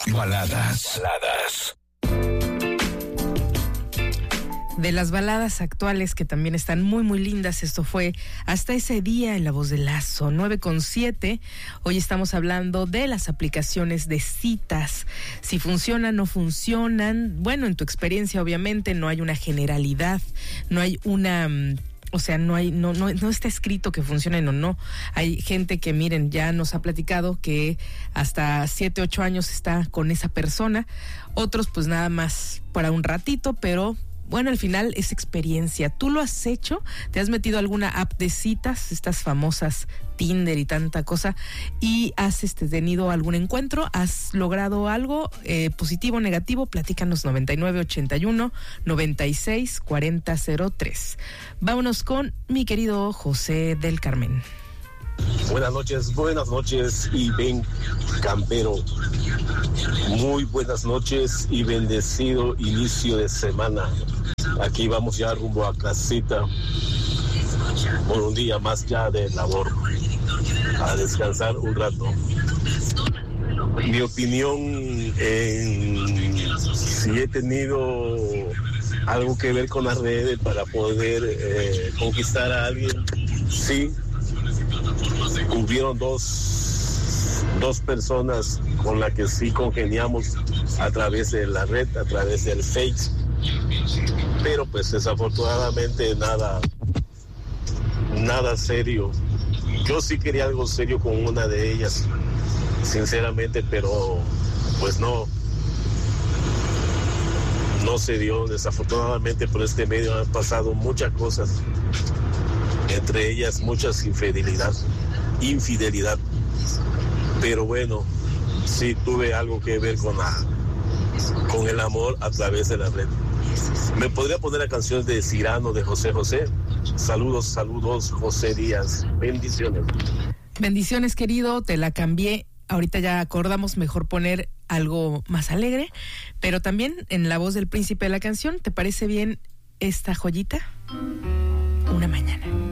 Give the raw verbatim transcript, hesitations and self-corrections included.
Baladas. Baladas. De las baladas actuales que también están muy muy lindas, esto fue Hasta ese día en La Voz de Lazo, nueve con siete. Hoy estamos hablando de las aplicaciones de citas, si funcionan, no funcionan. Bueno, en tu experiencia obviamente no hay una generalidad, no hay una... O sea, no hay, no, no, no está escrito que funcionen o no. Hay gente que, miren, ya nos ha platicado que hasta siete, ocho años está con esa persona. Otros, pues nada más para un ratito, pero bueno, al final es experiencia. ¿Tú lo has hecho? ¿Te has metido a alguna app de citas, estas famosas Tinder y tanta cosa, y has este, tenido algún encuentro? ¿Has logrado algo eh, positivo o negativo? Platícanos. Noventa y nueve ochenta y uno noventa y seis cuarenta cero tres. Vámonos con mi querido José del Carmen. Buenas noches, buenas noches y ven campero. Muy buenas noches y bendecido inicio de semana. Aquí vamos ya rumbo a casita por un día más ya de labor, a descansar un rato. Mi opinión en si he tenido algo que ver con las redes para poder eh, conquistar a alguien, sí. Hubieron dos, dos personas con las que sí congeniamos a través de la red, a través del Face, pero pues desafortunadamente nada, nada serio. Yo sí quería algo serio con una de ellas, sinceramente, pero pues no, no se dio. Desafortunadamente por este medio han pasado muchas cosas, entre ellas muchas infidelidad, infidelidad. Pero bueno, sí tuve algo que ver con la, con el amor a través de la red. ¿Me podría poner la canción de Cirano de José José? Saludos, saludos, José Díaz. Bendiciones. Bendiciones, querido, te la cambié. Ahorita ya acordamos mejor poner algo más alegre, pero también en la voz del príncipe de la canción. ¿Te parece bien esta joyita? Una mañana.